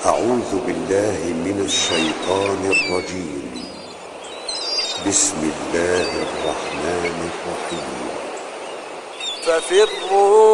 أعوذ بالله من الشيطان الرجيم. بسم الله الرحمن الرحيم. ففروا